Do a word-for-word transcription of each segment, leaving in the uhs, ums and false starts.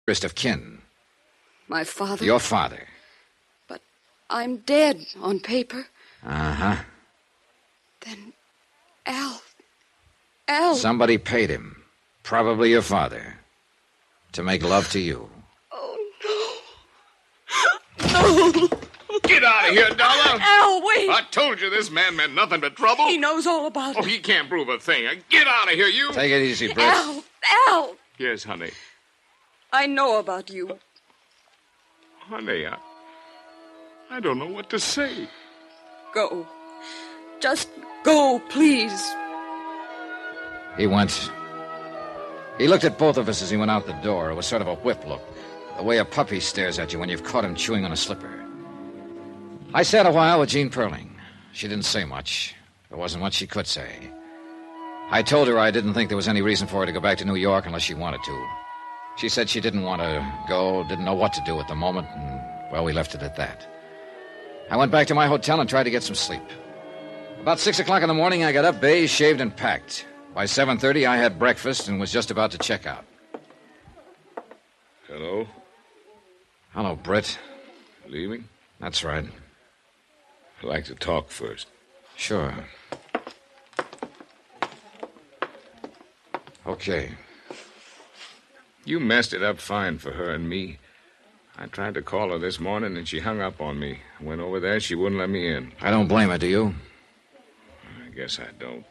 nearest of kin. My father? Your father. But I'm dead on paper. Uh-huh. Then Al... Al... Somebody paid him, probably your father, to make love to you. Oh, no. No. Get out of here, Dollar. Al, wait. I told you this man meant nothing but trouble. He knows all about Oh, it. he can't prove a thing. Get out of here, you. Take it easy, Britt. Al, Al. Yes, honey. I know about you. Honey, I... I don't know what to say. Go. Just go, please. He went. He looked at both of us as he went out the door. It was sort of a whip look, the way a puppy stares at you when you've caught him chewing on a slipper. I sat a while with Jean Perling. She didn't say much. There wasn't much she could say. I told her I didn't think there was any reason for her to go back to New York unless she wanted to. She said she didn't want to go, didn't know what to do at the moment, and, well, we left it at that. I went back to my hotel and tried to get some sleep. About six o'clock in the morning, I got up, bathed, shaved, and packed. By seven thirty, I had breakfast and was just about to check out. Hello? Hello, Britt. Leaving? That's right. I'd like to talk first. Sure. Okay. You messed it up fine for her and me. I tried to call her this morning, and she hung up on me. I went over there, she wouldn't let me in. I don't blame her, do you? I guess I don't.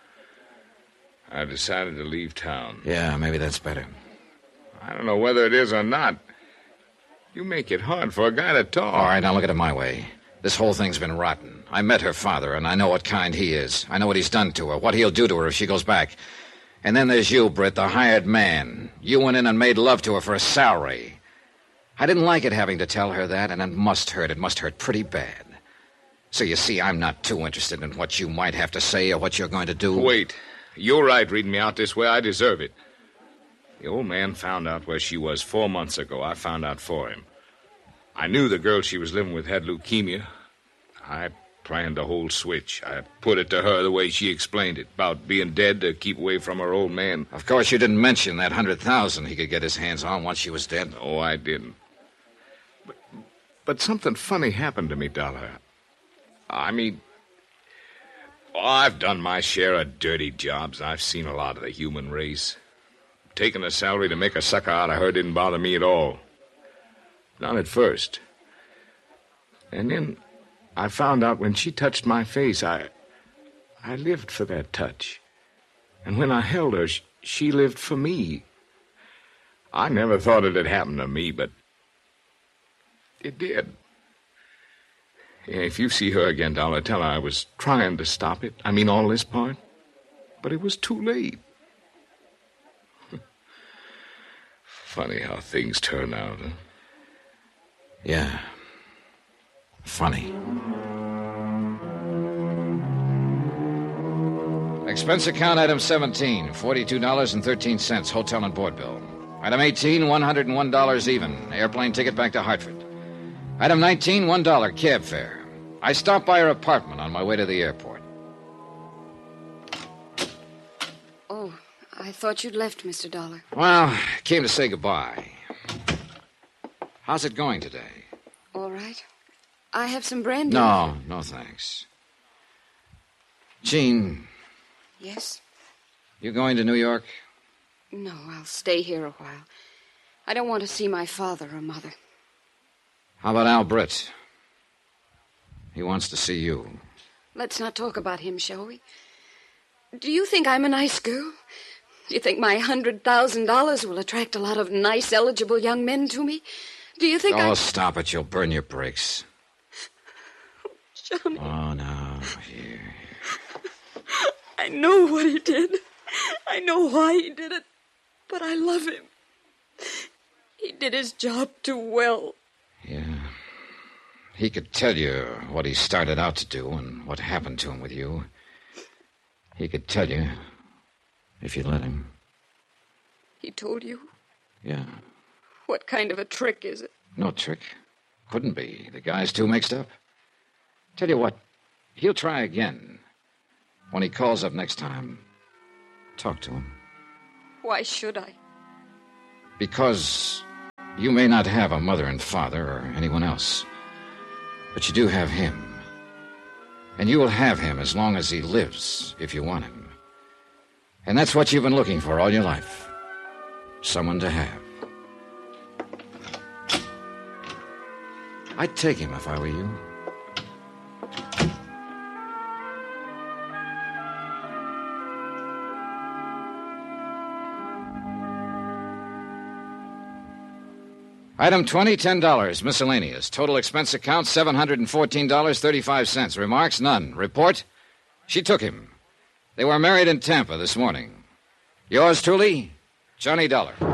I decided to leave town. Yeah, maybe that's better. I don't know whether it is or not. You make it hard for a guy to talk. All right, now look at it my way. This whole thing's been rotten. I met her father, and I know what kind he is. I know what he's done to her, what he'll do to her if she goes back. And then there's you, Britt, the hired man. You went in and made love to her for a salary. I didn't like it having to tell her that, and it must hurt. It must hurt pretty bad. So you see, I'm not too interested in what you might have to say or what you're going to do. Wait. You're right reading me out this way. I deserve it. The old man found out where she was four months ago. I found out for him. I knew the girl she was living with had leukemia. I planned the whole switch. I put it to her the way she explained it, about being dead to keep away from her old man. Of course, you didn't mention that hundred thousand he could get his hands on once she was dead. No, I didn't. But, but something funny happened to me, Dollar. I mean, oh, I've done my share of dirty jobs. I've seen a lot of the human race. Taking a salary to make a sucker out of her didn't bother me at all. Not at first. And then I found out when she touched my face, I I lived for that touch. And when I held her, she, she lived for me. I never thought it had happened to me, but it did. Yeah, if you see her again, Dollar, tell her I was trying to stop it. I mean, all this part. But it was too late. Funny how things turn out, huh? Yeah. Funny. Expense account item seventeen, forty-two dollars and thirteen cents, hotel and board bill. Item eighteen, one hundred one dollars even, airplane ticket back to Hartford. Item nineteen, one dollar, cab fare. I stopped by her apartment on my way to the airport. Oh, I thought you'd left, Mister Dollar. Well, came to say goodbye. How's it going today? All right. I have some brandy. No, no thanks. Jean, Yes? you going to New York? No, I'll stay here a while. I don't want to see my father or mother. How about Al Britt? He wants to see you. Let's not talk about him, shall we? Do you think I'm a nice girl? Do you think my hundred thousand dollars will attract a lot of nice, eligible young men to me? Do you think Oh, I... stop it. You'll burn your brakes. Johnny, Oh, no. Here. I know what he did. I know why he did it. But I love him. He did his job too well. Yeah. He could tell you what he started out to do and what happened to him with you. He could tell you if you'd let him. He told you? Yeah. What kind of a trick is it? No trick. Couldn't be. The guy's too mixed up. Tell you what, he'll try again. When he calls up next time, talk to him. Why should I? Because You may not have a mother and father or anyone else, but you do have him. And you will have him as long as he lives, if you want him. And that's what you've been looking for all your life. Someone to have. I'd take him if I were you. Item twenty, ten dollars, miscellaneous. Total expense account, seven hundred fourteen dollars and thirty-five cents. Remarks, none. Report, she took him. They were married in Tampa this morning. Yours truly, Johnny Dollar.